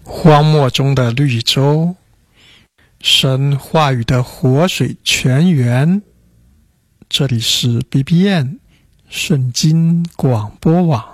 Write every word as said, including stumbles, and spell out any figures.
荒漠中的绿洲，神话语的活水泉源。这里是 B B N 圣经广播网。